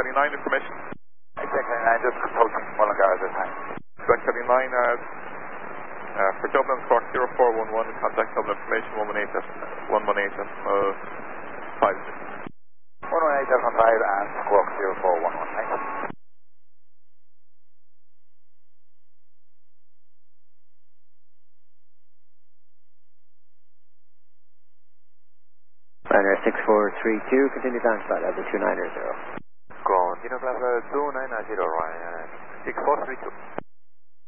9 information. Exactly 9, just approaching Mullingar at the time. Quebec 79, for Dublin Squawk 0411, contact Dublin information 118 decimal 5. 118.5 and Squawk 0411. Thanks. Ryanair 6432, continue down flight level 290. Continue flight level 290, Ryanair 6432.